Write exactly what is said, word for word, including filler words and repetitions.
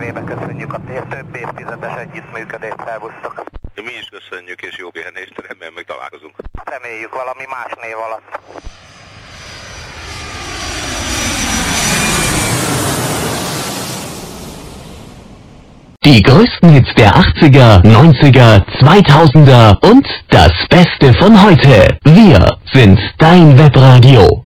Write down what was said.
nevébe köszönjük a több évtizedes együttműködést, szervusztok. Mi is köszönjük, és jó pihenést, remélem meg találkozunk. Reméljük valami más név alatt. Die größten Hits der achtziger, neunziger, zweitausender und das Beste von heute. Wir sind dein Webradio.